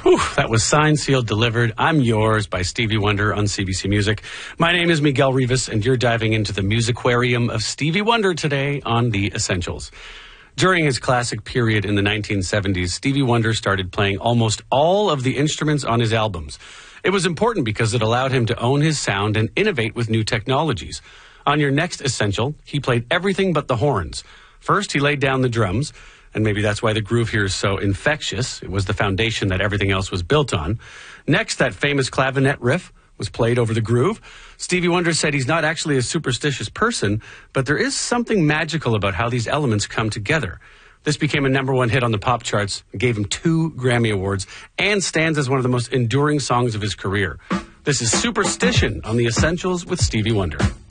Whew, that was Signed, Sealed, Delivered. I'm Yours by Stevie Wonder on CBC Music. My name is Miguel Rivas, and you're diving into the musiquarium of Stevie Wonder today on The Essentials. During his classic period in the 1970s, Stevie Wonder started playing almost all of the instruments on his albums. It was important because it allowed him to own his sound and innovate with new technologies. On your next Essential, he played everything but the horns. First, he laid down the drums, and maybe that's why the groove here is so infectious. It was the foundation that everything else was built on. Next, that famous clavinet riff was played over the groove. Stevie Wonder said he's not actually a superstitious person, but there is something magical about how these elements come together. This became a #1 hit on the pop charts, gave him 2 Grammy Awards, and stands as one of the most enduring songs of his career. This is Superstition on The Essentials with Stevie Wonder.